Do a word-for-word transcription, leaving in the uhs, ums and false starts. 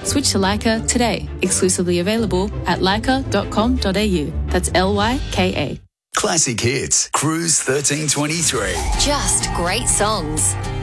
Switch to Leica today. Exclusively available at leica dot com dot a u. That's L Y K A. Classic Hits, Cruise thirteen twenty-three. Just great songs.